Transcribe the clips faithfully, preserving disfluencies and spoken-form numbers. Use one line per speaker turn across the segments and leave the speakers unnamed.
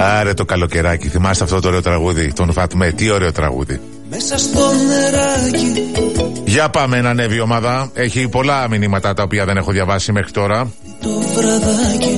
Άρε το καλοκαιράκι. Θυμάστε αυτό το ωραίο τραγούδι, τον Φατμέ? Τι ωραίο τραγούδι.
Μέσα στο νεράκι.
Για πάμε να ανέβει η ομάδα. Έχει πολλά μηνύματα τα οποία δεν έχω διαβάσει μέχρι τώρα.
Το βραδάκι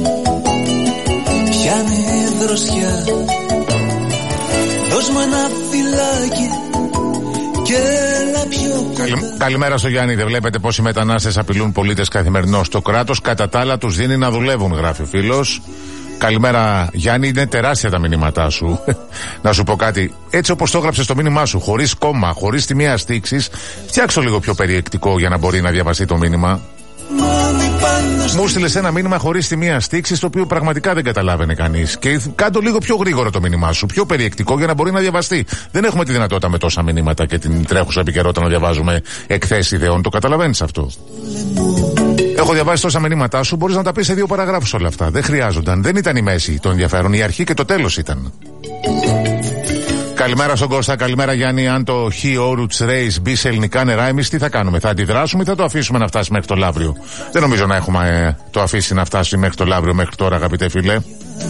πιάνει δροσιά. Δώσ' μου ένα φυλάκι και έλα πιο κοντά.
Καλη... Καλημέρα στο Γιάννη. Δεν βλέπετε πόσοι μετανάστες απειλούν πολίτες καθημερινώς? Το κράτος κατά τα άλλα τους δίνει να δουλεύουν, γράφει ο φίλος. Καλημέρα Γιάννη, είναι τεράστια τα μηνύματά σου. Να σου πω κάτι, έτσι όπως το έγραψες στο μήνυμά σου, χωρίς κόμμα, χωρίς τιμή αστίξης, φτιάξω λίγο πιο περιεκτικό για να μπορεί να διαβαστεί το μήνυμα. Μου στείλες ένα μήνυμα χωρίς τιμή αστίξης, το οποίο πραγματικά δεν καταλάβαινε κανείς. Και κάντο λίγο πιο γρήγορο το μήνυμά σου, πιο περιεκτικό για να μπορεί να διαβαστεί. Δεν έχουμε τη δυνατότητα με τόσα μηνύματα και την τρέχουσα επικαιρότητα να διαβάζουμε εκθέσεις ιδεών. Το καταλαβαίνεις αυτό? Έχω διαβάσει τόσα μηνύματά σου, μπορείς να τα πεις σε δύο παραγράφους όλα αυτά. Δεν χρειάζονταν. Δεν ήταν η μέση το ενδιαφέρον, η αρχή και το τέλος ήταν. Καλημέρα στον Κώστα, καλημέρα Γιάννη. Αν το He Oruts Race μπει σε ελληνικά νερά, εμείς τι θα κάνουμε? Θα αντιδράσουμε ή θα το αφήσουμε να φτάσει μέχρι το Λαύριο? Δεν νομίζω να έχουμε ε, το αφήσει να φτάσει μέχρι το Λαύριο μέχρι τώρα, αγαπητέ φίλε.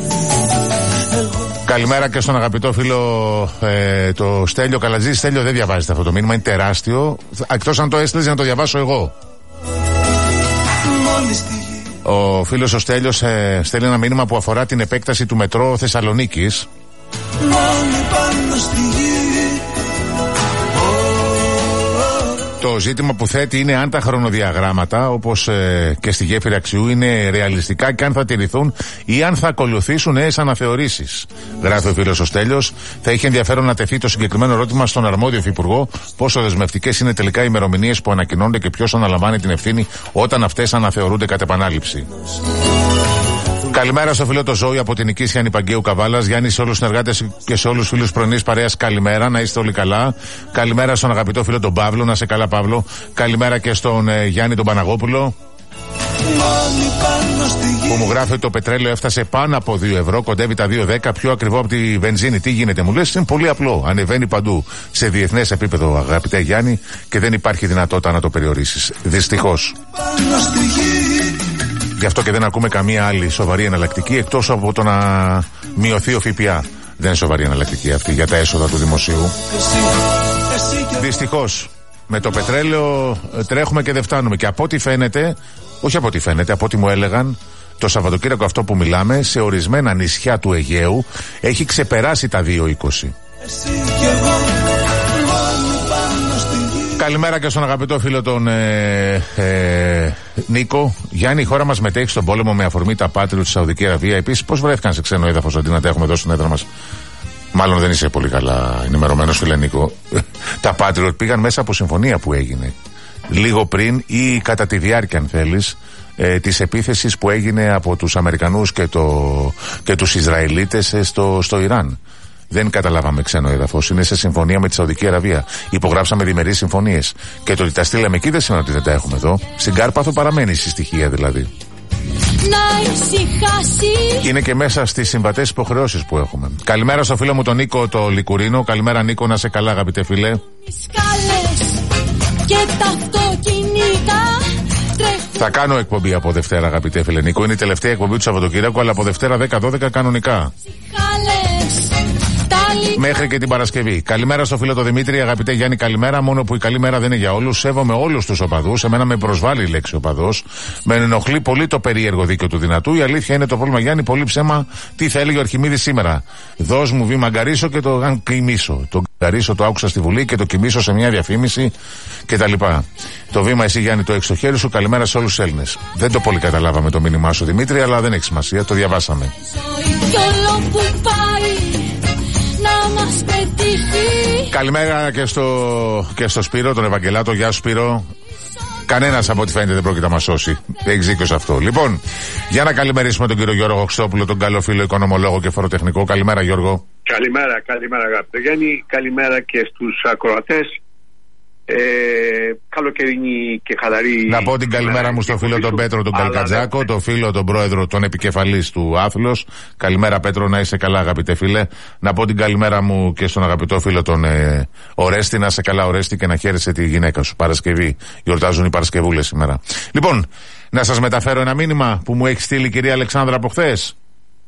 Καλημέρα και στον αγαπητό φίλο ε, το Στέλιο Καλατζή. Στέλιο, δεν διαβάζετε αυτό το μήνυμα, είναι τεράστιο. Εκτός αν το έστειλες για να το διαβάσω εγώ. Ο φίλος ο Στέλιος ε, στέλνει ένα μήνυμα που αφορά την επέκταση του μετρό Θεσσαλονίκης. Το ζήτημα που θέτει είναι αν τα χρονοδιαγράμματα, όπως ε, και στη γέφυρα Αξιού, είναι ρεαλιστικά και αν θα τηρηθούν ή αν θα ακολουθήσουν νέες αναθεωρήσεις. Γράφει ο φίλος ο Στέλιος. Θα είχε ενδιαφέρον να τεθεί το συγκεκριμένο ερώτημα στον αρμόδιο υφυπουργό, πόσο δεσμευτικές είναι τελικά οι ημερομηνίες που ανακοινώνονται και ποιος αναλαμβάνει την ευθύνη όταν αυτές αναθεωρούνται κατ' επανάληψη. Καλημέρα στο φίλο το Ζώη από την Νικής Γιάννη Παγκαίου Καβάλας. Γιάννη, σε όλους τους συνεργάτες και σε όλους τους φίλους πρωινής παρέας, καλημέρα, να είστε όλοι καλά. Καλημέρα στον αγαπητό φίλο τον Παύλο, να σε καλά Παύλο. Καλημέρα και στον ε, Γιάννη τον Παναγόπουλο, που μου γράφει ότι το πετρέλαιο έφτασε πάνω από δύο ευρώ, κοντεύει τα δύο δέκα, πιο ακριβό από τη βενζίνη. Τι γίνεται, μου λες? Είναι πολύ απλό. Ανεβαίνει παντού σε διεθνές επίπεδο, αγαπητέ Γιάννη, και δεν υπάρχει δυνατότητα να το περιορίσεις. Δυστυχώς. Γι' αυτό και δεν ακούμε καμία άλλη σοβαρή εναλλακτική εκτός από το να μειωθεί ο ΦΠΑ. Δεν είναι σοβαρή εναλλακτική αυτή για τα έσοδα του δημοσίου. Δυστυχώς, με το πετρέλαιο τρέχουμε και δεν φτάνουμε. Και από ό,τι φαίνεται, όχι από ό,τι φαίνεται, από ό,τι μου έλεγαν, το Σαββατοκύριακο αυτό που μιλάμε, σε ορισμένα νησιά του Αιγαίου έχει ξεπεράσει τα δύο είκοσι. Καλημέρα και στον αγαπητό φίλο τον ε, ε, Νίκο. Γιάννη, η χώρα μας μετέχει στον πόλεμο με αφορμή τα Patriot στη Σαουδική Αραβία. Επίσης, πώς βρέθηκαν σε ξένο έδαφος αντί να τα έχουμε εδώ στην έδρα μας? Μάλλον δεν είσαι πολύ καλά ενημερωμένος, φίλε Νίκο. Τα Patriot πήγαν μέσα από συμφωνία που έγινε λίγο πριν ή κατά τη διάρκεια, αν θέλεις, ε, της επίθεσης που έγινε από τους Αμερικανούς και, το, και τους Ισραηλίτες στο, στο Ιράν. Δεν καταλάβαμε ξένο έδαφος. Είναι σε συμφωνία με τη Σαουδική Αραβία. Υπογράψαμε διμερείς συμφωνίες. Και το ότι τα στείλαμε εκεί δεν σημαίνει ότι δεν τα έχουμε εδώ. Στην Κάρπαθο παραμένει στη στοιχεία δηλαδή. Να ησυχάσει. Είναι και μέσα στις συμβατές υποχρεώσεις που έχουμε. Καλημέρα στο φίλο μου τον Νίκο το Λικουρίνο. Καλημέρα Νίκο, να σε καλά αγαπητέ φίλε. Και τα αυτοκίνητα. Θα κάνω εκπομπή από Δευτέρα, αγαπητέ φίλε Νίκο. Είναι η τελευταία εκπομπή του Σαββατοκύριακου, αλλά από Δευτέρα δέκα δώδεκα κανονικά. Μέχρι και την Παρασκευή. Καλημέρα στο φίλο το Δημήτρη, αγαπητέ Γιάννη, καλημέρα. Μόνο που η καλή μέρα δεν είναι για όλους. Σέβομαι όλους τους οπαδούς. Εμένα με προσβάλλει η λέξη οπαδός. Με ενοχλεί πολύ το περίεργο δίκαιο του δυνατού. Η αλήθεια είναι το πρόβλημα, Γιάννη, πολύ ψέμα. Τι θα έλεγε ο Αρχιμίδης σήμερα? Δώσ' μου βήμα γκαρίσω και το κοιμήσω. Το γκαρίσω το άκουσα στη Βουλή και το κοιμήσω σε μια διαφήμιση κτλ. Το βήμα εσύ, Γιάννη, το έχεις στο χέρι σου. Καλημέρα σε όλους τους Έλληνες. Δεν το πολύ καταλάβαμε το μήνυμά σου, Δημήτρη, αλλά δεν έχει σημασία. Το διαβάσαμε. Καλημέρα και στο, και στο Σπύρο, τον Ευαγγελάτο. Γεια σου Σπύρο. Κανένας από ό,τι φαίνεται δεν πρόκειται να μας σώσει. Έχεις δίκιο σε αυτό. Λοιπόν, για να καλημερίσουμε τον κύριο Γιώργο Χρυστόπουλο, τον καλό φίλο οικονομολόγο και φοροτεχνικό. Καλημέρα Γιώργο.
Καλημέρα, καλημέρα αγαπητέ Γιάννη. Καλημέρα και στους ακροατές. Ε, καλοκαιρινή και χαλαρή.
Να πω την καλημέρα μου στον φίλο τον Πέτρο τον Καλκατζάκο, τον φίλο τον πρόεδρο τον επικεφαλής του Άθλος. Καλημέρα Πέτρο, να είσαι καλά αγαπητέ φίλε. Να πω την καλημέρα μου και στον αγαπητό φίλο τον ε, Ορέστη, να είσαι καλά Ορέστη και να χαίρεσαι τη γυναίκα σου. Παρασκευή, γιορτάζουν οι Παρασκευούλες σήμερα. Λοιπόν, να σας μεταφέρω ένα μήνυμα που μου έχει στείλει η κυρία Αλεξάνδρα από χθες.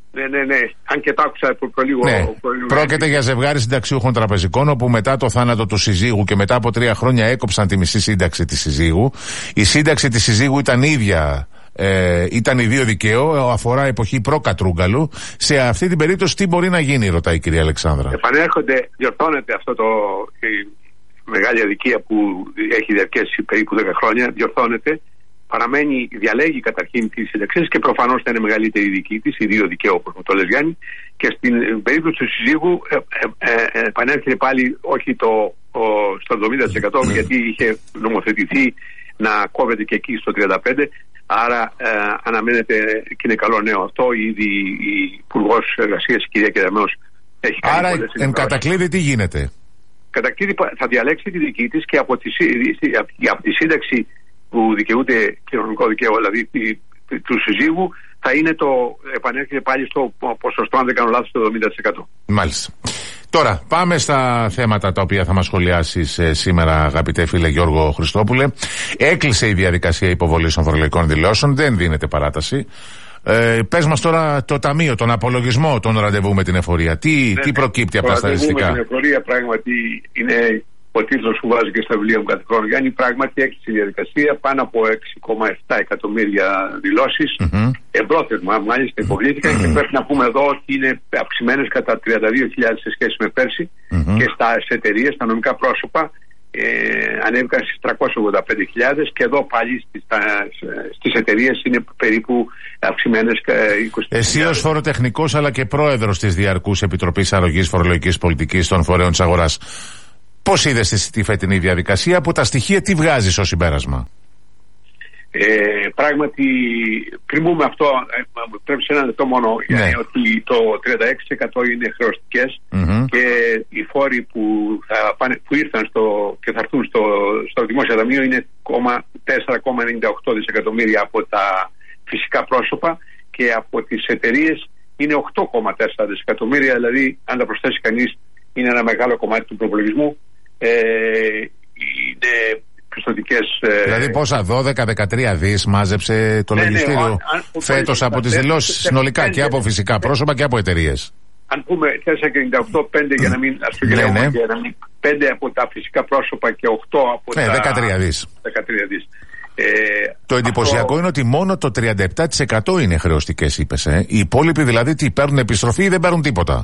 Ναι, ναι, ναι. Αν και το άκουσα προ λίγο.
Ναι. Πρόκειται για ζευγάρι συνταξιούχων τραπεζικών, όπου μετά το θάνατο του συζύγου και μετά από τρία χρόνια έκοψαν τη μισή σύνταξη της συζύγου. Η σύνταξη της συζύγου ήταν ίδια. Ε, ήταν ιδίο δικαίω, αφορά εποχή προ-Κατρούγκαλου. Σε αυτή την περίπτωση τι μπορεί να γίνει, ρωτάει η κυρία Αλεξάνδρα.
Επανέρχονται, διορθώνεται αυτό το η μεγάλη αδικία που έχει διαρκέσει περίπου δέκα χρόνια, διορθώνεται. Παραμένει, διαλέγει καταρχήν τη σύνταξη και προφανώς θα είναι μεγαλύτερη η δική της, ιδίο δικαίω όπως μου το λες Γιάννη. Και στην περίπτωση του συζύγου ε, ε, ε, επανέρχεται πάλι όχι το, ο, στο εβδομήντα τοις εκατό γιατί είχε νομοθετηθεί να κόβεται και εκεί στο τριάντα πέντε τοις εκατό. Άρα ε, αναμένεται και είναι καλό νέο αυτό. Ήδη η Υπουργός Εργασίας, η κυρία Κεραμέως, έχει κάνει.
Άρα, εν κατακλείδη, τι γίνεται.
Κατακλείδη θα διαλέξει τη δική της και από τη, από τη σύνταξη που δικαιούται κοινωνικό δικαίωμα, δηλαδή του συζύγου, θα είναι το, επανέρχεται πάλι στο ποσοστό, αν δεν κάνω λάθος, το εβδομήντα τοις εκατό.
Μάλιστα. Τώρα, πάμε στα θέματα τα οποία θα μας σχολιάσεις ε, σήμερα, αγαπητέ φίλε Γιώργο Χριστόπουλε. Έκλεισε η διαδικασία υποβολής των φορολογικών δηλώσεων, δεν δίνεται παράταση. Ε, πες μας τώρα το ταμείο, τον απολογισμό των ραντεβού με την εφορία. Τι, ναι, τι προκύπτει από τα στατιστικά.
Το ραντεβού με την εφορία πράγματι είναι ο τίτλος που βάζει και στα βιβλία μου κάθε χρόνο. Γιάννη, πράγματι έκλεισε η διαδικασία, πάνω από έξι κόμμα επτά εκατομμύρια δηλώσεις. Mm-hmm. Εμπρόθεσμα, μάλιστα υποβλήθηκαν mm-hmm. και πρέπει να πούμε εδώ ότι είναι αυξημένες κατά τριάντα δύο χιλιάδες σε σχέση με πέρσι mm-hmm. και στα εταιρείες, στα νομικά πρόσωπα ε, ανέβηκαν στις τριακόσιες ογδόντα πέντε χιλιάδες και εδώ πάλι στις, στις εταιρείες είναι περίπου αυξημένες είκοσι χιλιάδες.
Εσύ ως φοροτεχνικός αλλά και πρόεδρος της Διαρκούς Επιτροπής Αρρωγής Φορολογικής Πολιτικής των Φορέων της Αγοράς, πώς είδες τη φετινή διαδικασία, από τα στοιχεία τι βγάζεις ως συμπέρασμα?
Ε, πράγματι, πριν πούμε αυτό, πρέπει σε ένα λεπτό μόνο, ναι. Yani, ότι το τριάντα έξι τοις εκατό είναι χρεωστικές mm-hmm. και οι φόροι που, θα πάνε, που ήρθαν στο, και θα έρθουν στο, στο Δημόσιο Ταμείο είναι τέσσερα κόμμα ενενήντα οκτώ δισεκατομμύρια από τα φυσικά πρόσωπα και από τις εταιρείες είναι οκτώ κόμμα τέσσερα δισεκατομμύρια, δηλαδή αν τα προσθέσει κανείς είναι ένα μεγάλο κομμάτι του προπολογισμού. Ε, είναι πιστωτικές. Ε,
δηλαδή πόσα, δώδεκα με δεκατρία δις μάζεψε το ναι, λογιστήριο ναι, φέτος από τις δηλώσεις συνολικά πέντε, και από φυσικά πρόσωπα και από εταιρείες.
Αν πούμε τέσσερα κόμμα ενενήντα οκτώ, πέντε για να μην αστρογελεύουμε, ναι, ναι. για να μην, πέντε από τα φυσικά πρόσωπα και οκτώ από
ναι,
τα
δεκατρία δις.
δεκατρία δις. Ε,
το εντυπωσιακό αυτό είναι ότι μόνο το τριάντα επτά τοις εκατό είναι χρεωστικές, είπες. Ε. Οι υπόλοιποι δηλαδή τι, παίρνουν επιστροφή ή δεν παίρνουν τίποτα?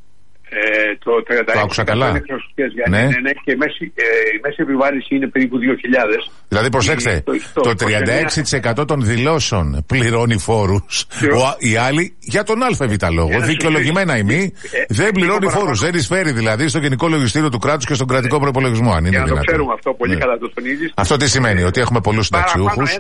Ε, το τριάντα έξι τοις εκατό είναι χρεωστικές, ναι. Ναι, ναι, και η μέση, ε, η μέση επιβάρυνση είναι περίπου δύο χιλιάδες. Δηλαδή προσέξτε,
το, το, το τριάντα έξι τοις εκατό των δηλώσεων πληρώνει φόρους. Οι άλλοι για τον ΑΒ λόγο, δικαιολογημένα η μη, ε, δεν πληρώνει φόρους. Δεν εισφέρει δηλαδή στο Γενικό Λογιστήριο του κράτους και στον κρατικό προϋπολογισμό. Αν είναι
για να το ξέρουμε αυτό, πολύ καλά το τονίζεις.
Αυτό τι σημαίνει, ότι έχουμε πολλούς συνταξιούχους.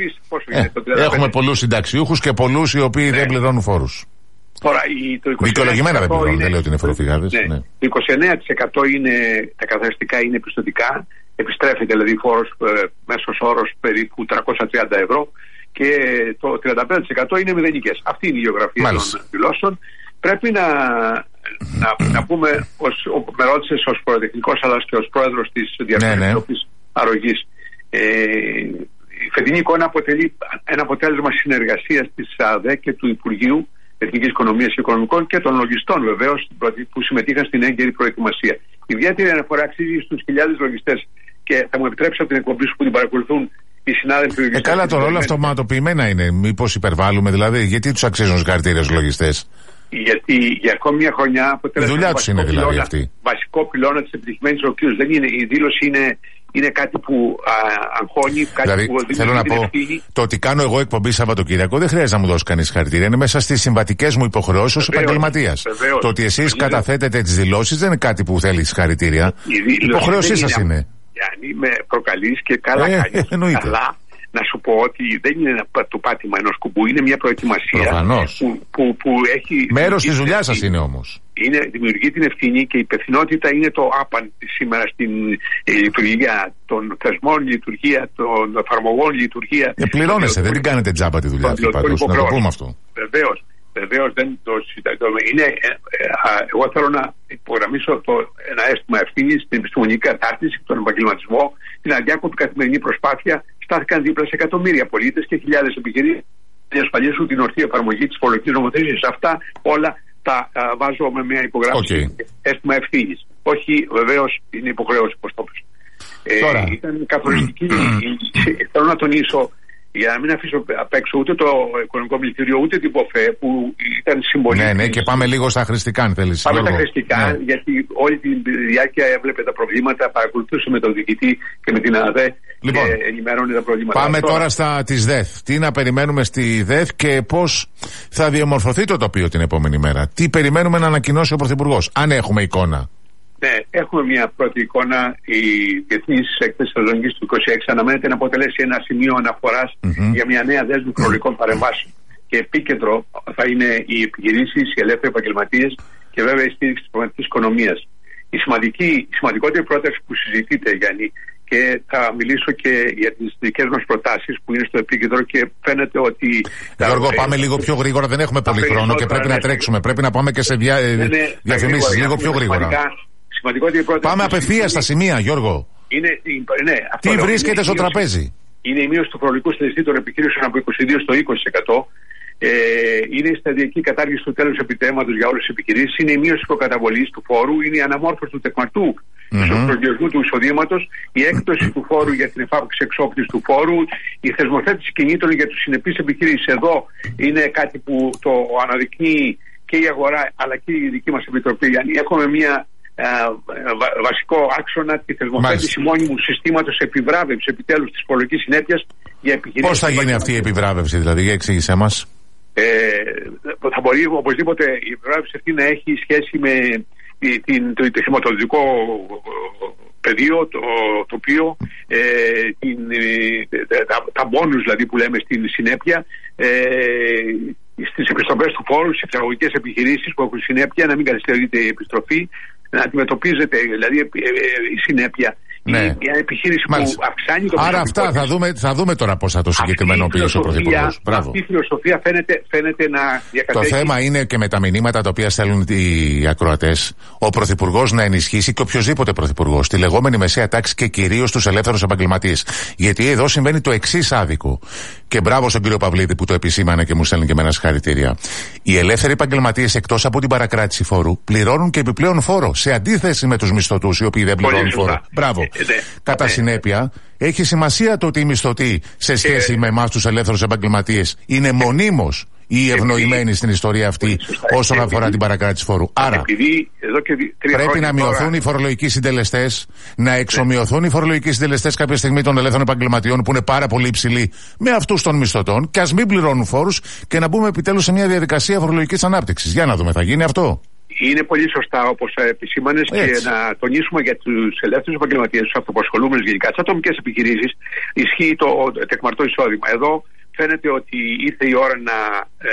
Έχουμε πολλούς συνταξιούχους και πολλούς οι οποίοι δεν πληρώνουν φόρους.
Τώρα, το
δικαιολογημένα δεν πληρώνουν, δεν λέω ότι είναι φοροφυγάδες.
Ναι. Ναι. Το είκοσι εννέα τοις εκατό είναι, τα καθαριστικά είναι πιστωτικά, επιστρέφεται δηλαδή φόρος ε, μέσος όρος περίπου τριακόσια τριάντα ευρώ και το τριάντα πέντε τοις εκατό είναι μηδενικές. Αυτή είναι η γεωγραφία Μάλιστα. των δηλώσεων. Πρέπει να, να, να πούμε, ως, με ρώτησες ως φοροτεχνικός αλλά και ως πρόεδρος της Διαρκούς Επιτροπής ναι, ναι. Αρρωγής. Ε, η φετινή εικόνα αποτελεί ένα αποτέλεσμα συνεργασίας της ΑΔΕ και του Υπουργείου Εθνικής Οικονομίας και Οικονομικών και των λογιστών βεβαίως που συμμετείχαν στην έγκαιρη προετοιμασία. Η ιδιαίτερη αναφορά αξίζει στους χιλιάδες λογιστές και θα μου επιτρέψει από την εκπομπή σου που την παρακολουθούν οι συνάδελφοι λογιστές. Ε, καλά, το ρόλο αυτοματοποιημένα είναι. Μήπως υπερβάλλουμε δηλαδή, γιατί τους αξίζουν συγχαρητήρια στους λογιστές? Γιατί για ακόμη μια χρονιά αποτέλεσε.
Η δουλειά τους είναι δηλαδή πυλώνα, αυτή.
Βασικό πυλώνα της επιτυχημένης ολοκλήρωσης. Δεν είναι, η δήλωση είναι. Είναι κάτι που α, αγχώνει, κάτι δηλαδή, που οδηγεί. Θέλω να πω, ευθύνη. Το ότι κάνω εγώ εκπομπή Σαββατοκύριακο δεν χρειάζεται να μου δώσει κανείς συγχαρητήρια. Είναι μέσα στις συμβατικές μου υποχρεώσεις ως επαγγελματίας. Το ότι εσείς καταθέτετε τις δηλώσεις δεν είναι κάτι που θέλει συγχαρητήρια. Η υποχρέωσή σας είναι. είναι. Γιάννη, με προκαλείς και καλά ε, κάνεις. Αλλά να σου πω ότι δεν είναι το πάτημα ενός κουμπού, είναι μια προετοιμασία που, που, που έχει.
Μέρος της δουλειάς σας είναι όμως.
Είναι, δημιουργεί την ευθύνη και η υπευθυνότητα είναι το άπαν σήμερα στην ε, λειτουργία των θεσμών, λειτουργία των εφαρμογών, λειτουργία.
Ε, πληρώνεσαι, δεν την κάνετε τζάμπα τη δουλειά αυτή πάντως. Να το πούμε αυτό.
Βεβαίως, βεβαίως δεν το συνταγώ. Είναι, ε, ε, εγώ θέλω να υπογραμμίσω το, ένα αίσθημα ευθύνη στην επιστημονική κατάρτιση, τον επαγγελματισμό, την αδιάκοπη καθημερινή προσπάθεια. Στάθηκαν δίπλα σε εκατομμύρια πολίτες και χιλιάδες επιχειρήσεις διασφαλίσουν την ορθή εφαρμογή της φορολογικής νομοθεσίας. Αυτά όλα τα α, βάζω με μια υπογράφηση
okay.
αίσθημα ευθύνης. Όχι, βεβαίως είναι υποχρέωση, όπως το πες. Ε, ήταν καθοριστική. Θέλω να τονίσω, για να μην αφήσω απ' έξω ούτε το οικονομικό μιλητήριο ούτε την ΠΟΦΕ που ήταν συμπολίτη.
Ναι, ναι, και πάμε λίγο στα χρηστικά, αν θέλεις.
Πάμε στα χρηστικά, ναι. Γιατί όλη τη διάρκεια έβλεπε τα προβλήματα, παρακολουθούσε με τον διοικητή και με την ΑΔΕ λοιπόν, και ενημερώνει τα προβλήματα.
Πάμε τώρα, τώρα στα της ΔΕΘ. Τι να περιμένουμε στη ΔΕΘ και πώς θα διαμορφωθεί το τοπίο την επόμενη μέρα. Τι περιμένουμε να ανακοινώσει ο Πρωθυπουργός, αν έχουμε εικόνα.
Ναι, έχουμε μια πρώτη εικόνα. Η Διεθνής Έκθεση Θεσσαλονίκης του είκοσι έξι αναμένεται να αποτελέσει ένα σημείο αναφοράς mm-hmm. για μια νέα δέσμη φορολογικών παρεμβάσεων. Και επίκεντρο θα είναι οι επιχειρήσεις, οι ελεύθεροι επαγγελματίες και βέβαια η στήριξη της πραγματικής οικονομίας. Η, σημαντική, η σημαντικότερη πρόταση που συζητείται, Γιάννη, και θα μιλήσω και για τις δικές μας προτάσεις που είναι στο επίκεντρο και φαίνεται ότι...
Γιώργο, πάμε λίγο πιο γρήγορα, δεν έχουμε πολύ χρόνο και πρέπει να τρέξουμε. Πρέπει να πάμε και σε δια... διαφημίσεις λίγο πιο γρήγορα. Πάμε απευθείας στα σημεία, Γιώργο.
Είναι, ναι, αυτό
τι
λέω,
βρίσκεται
είναι
στο
μείωση,
τραπέζι.
Είναι η μείωση του φορολογικού συντελεστή των επιχειρήσεων από είκοσι δύο στο είκοσι τοις εκατό. Ε, είναι η σταδιακή κατάργηση του τέλους επιτέματος για όλες τις επιχειρήσεις. Είναι η μείωση προκαταβολής του φόρου. Είναι η αναμόρφωση του τεκμαρτού mm-hmm. του προσδιορισμού του εισοδήματος. Η έκπτωση του φόρου για την εφάπαξη εξόπτης του φόρου. Η θεσμοθέτηση κινήτρων για τους συνεπείς επιχειρήσεις. Εδώ είναι κάτι που το αναδεικνύει και η αγορά αλλά και η δική μας επιτροπή. Yani, έχουμε μια Uh, βασικό άξονα τη θεσμοθέτηση μόνιμου συστήματος επιβράβευσης επιτέλους της φορολογικής συνέπειας για επιχειρήσεις. Πώς
θα γίνει αυτή η επιβράβευση, δηλαδή, για εξήγησέ μας.
Ε, θα μπορεί οπωσδήποτε η επιβράβευση αυτή να έχει σχέση με την, το, το χρηματοδοτικό πεδίο, το τοπίο, ε, την, τα, τα μπόνους δηλαδή που λέμε στην συνέπεια, ε, στις επιστροφές του φόρου, στις εξαγωγικές επιχειρήσεις που έχουν συνέπεια να μην καθυστερείται η επιστροφή, να αντιμετωπίζεται δηλαδή η συνέπεια. Ναι. Μια επιχείρηση Μάλιστα. που αυξάνει το
Άρα αυτά θα δούμε, θα δούμε τώρα πώς θα το συγκεκριμενοποιήσει ο Πρωθυπουργός.
Αυτή η φιλοσοφία φαίνεται, φαίνεται να διακατέχει.
Το θέμα είναι και με τα μηνύματα τα οποία στέλνουν οι ακροατές, ο Πρωθυπουργός να ενισχύσει και οποιοδήποτε Πρωθυπουργός τη λεγόμενη μεσαία τάξη και κυρίως τους ελεύθερους επαγγελματίες. Γιατί εδώ συμβαίνει το εξής άδικο. Και μπράβο στον κύριο Παυλίδη που το επισήμανε και μου στέλνει και εμένα συγχαρητήρια. Οι ελεύθεροι επαγγελματίες εκτός από την παρακράτηση φόρου πληρώνουν και επιπλέον φόρο. Σε αντίθεση με τους μισθωτούς οι οποίοι δεν πληρώνουν φόρο. Μπράβο. Ε, δε, Κατά δε. συνέπεια, έχει σημασία το ότι οι μισθωτοί σε σχέση ε, με εμάς τους ελεύθερους επαγγελματίες είναι μονίμως ή ευνοημένοι στην ιστορία αυτή όσον αφορά την παρακράτηση φόρου. Άρα,
εδώ και
πρέπει να μειωθούν τώρα οι φορολογικοί συντελεστές, να εξομοιωθούν οι φορολογικοί συντελεστές κάποια στιγμή των ελεύθερων επαγγελματιών που είναι πάρα πολύ υψηλοί με αυτούς των μισθωτών και ας μην πληρώνουν φόρους και να μπούμε επιτέλους σε μια διαδικασία φορολογικής ανάπτυξης. Για να δούμε, θα γίνει αυτό.
Είναι πολύ σωστά όπως επισήμανες και να τονίσουμε για τους ελεύθερους επαγγελματίες, τους αυτοαπασχολούμενους γενικά, τις ατομικές επιχειρήσεις, ισχύει το τεκμαρτό εισόδημα. Εδώ φαίνεται ότι ήρθε η ώρα να ε,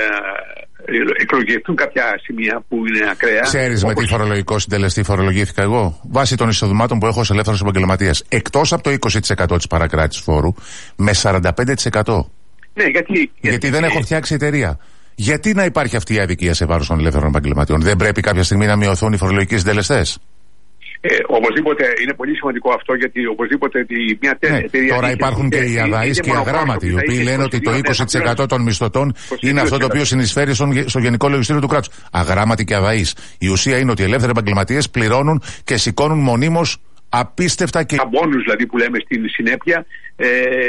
εκλογηθούν κάποια σημεία που είναι ακραία.
Ξέρεις όπως... με τι φορολογικό συντελεστή φορολογήθηκα εγώ, βάσει των εισοδημάτων που έχω ως ελεύθερος επαγγελματίας, εκτός από το είκοσι τοις εκατό της παρακράτησης φόρου, με σαράντα πέντε τοις εκατό.
Ναι, γιατί, γιατί,
γιατί δεν έχω φτιάξει εταιρεία. Γιατί να υπάρχει αυτή η αδικία σε βάρος των ελεύθερων επαγγελματιών? Δεν πρέπει κάποια στιγμή να μειωθούν οι φορολογικοί συντελεστές?
Ε, οπωσδήποτε είναι πολύ σημαντικό αυτό, γιατί οπωσδήποτε μια τέτοια
ναι,
εταιρεία.
Τώρα υπάρχουν και οι αδαείς και οι αγράμματοι, οι οποίοι λένε ότι το είκοσι τοις εκατό των μισθωτών είναι αυτό το οποίο συνεισφέρει στον, στο Γενικό Λογιστήριο του κράτους. Αγράμματοι και αδαείς. Η ουσία είναι ότι οι ελεύθεροι επαγγελματίες πληρώνουν και σηκώνουν μονίμως απίστευτα και.
Τα μπόνους δηλαδή που λέμε στην συνέπεια. Ε,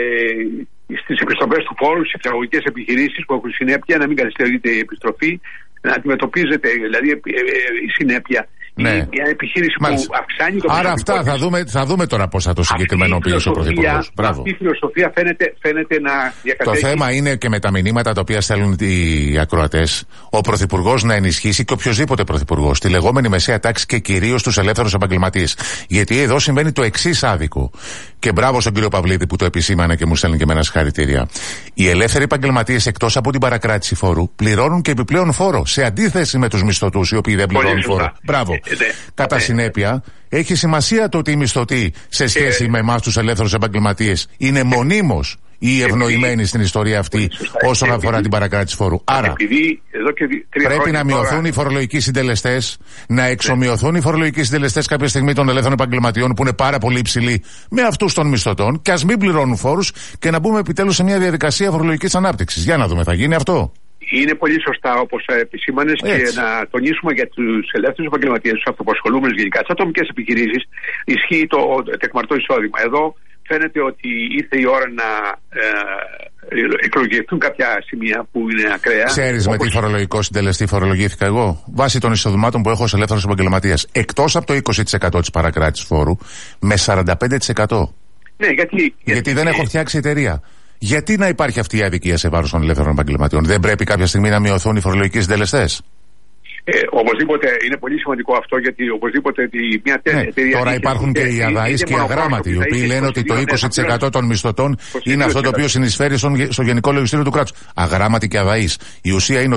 στις επιστροφές του φόρου, στις εξαγωγικές επιχειρήσεις που έχουν συνέπεια να μην καθυστερείται η επιστροφή, να αντιμετωπίζεται δηλαδή η συνέπεια.
Ναι.
Μια επιχείρηση Μάλιστα. που αυξάνει το
Άρα αυτά θα δούμε, θα δούμε τώρα πώς θα το συγκεκριμενοποιήσει ο Πρωθυπουργός.
Αυτή η φιλοσοφία φαίνεται, φαίνεται να διακατέχει.
Το θέμα είναι και με τα μηνύματα τα οποία στέλνουν οι ακροατές, ο Πρωθυπουργός να ενισχύσει και οποιοδήποτε Πρωθυπουργός τη λεγόμενη μεσαία τάξη και κυρίως τους ελεύθερους επαγγελματίες. Γιατί εδώ συμβαίνει το εξής άδικο. Και μπράβο στον κύριο Παυλίδη που το επισήμανε και μου στέλνει και εμένα συγχαρητήρια. Οι ελεύθεροι επαγγελματίες εκτός από την παρακράτηση φόρου πληρώνουν και επιπλέον φόρο. Σε αντίθεση με τους μισθωτούς οι οποίοι δεν πληρώνουν φόρο. Μπράβο. Ε, ε, Κατά ε, συνέπεια, έχει σημασία το ότι οι μισθωτοί σε σχέση ε, με εμάς τους ελεύθερους επαγγελματίες είναι μονίμως ή ευνοημένοι στην ιστορία αυτή όσον αφορά την παρακράτηση φόρου. Άρα,
επειδή εδώ και τρία
πρέπει να μειωθούν
τώρα...
οι φορολογικοί συντελεστές, να εξομοιωθούν ναι. οι φορολογικοί συντελεστές κάποια στιγμή των ελεύθερων επαγγελματιών που είναι πάρα πολύ υψηλοί με αυτούς των μισθωτών και ας μην πληρώνουν φόρους και να μπούμε επιτέλους σε μια διαδικασία φορολογικής ανάπτυξης. Για να δούμε, θα γίνει αυτό.
Είναι πολύ σωστά όπως επισήμανες και να τονίσουμε για τους ελεύθερους επαγγελματίες, τους αυτοαπασχολούμενους γενικά, τις ατομικές επιχειρήσεις, ισχύει το τεκμαρτό εισόδημα. Εδώ φαίνεται ότι ήρθε η ώρα να ε, εκλογηθούν κάποια σημεία που είναι ακραία.
Ξέρεις όπως... με τι φορολογικό συντελεστή φορολογήθηκα εγώ? Βάσει των εισοδημάτων που έχω ως ελεύθερος επαγγελματίας. Εκτός από το είκοσι τοις εκατό της παρακράτησης φόρου, με σαράντα πέντε τοις εκατό.
Ναι, γιατί, γιατί,
γιατί δεν έχω φτιάξει εταιρεία. Γιατί να υπάρχει αυτή η αδικία σε βάρος των ελεύθερων επαγγελματιών? Δεν πρέπει κάποια στιγμή να μειωθούν οι φορολογικοί συντελεστές?
Ε, οπωσδήποτε είναι πολύ σημαντικό αυτό, γιατί οπωσδήποτε μια τέτοια
ναι,
εταιρεία.
Τώρα υπάρχουν και οι αδαείς και οι αγράμματοι, οι οποίοι λένε ότι το είκοσι τοις εκατό των μισθωτών είναι αυτό το οποίο συνεισφέρει στο γενικό λογιστήριο του κράτους. Αγράμματοι και αδαείς. Η ουσία είναι